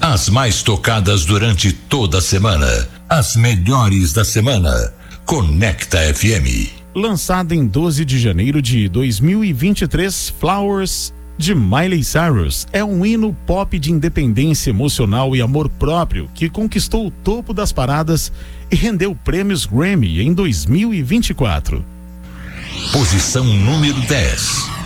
As mais tocadas durante toda a semana. As melhores da semana. Conecta FM. Lançada em 12 de janeiro de 2023, Flowers, de Miley Cyrus, é um hino pop de independência emocional e amor próprio que conquistou o topo das paradas e rendeu prêmios Grammy em 2024. Posição número 10.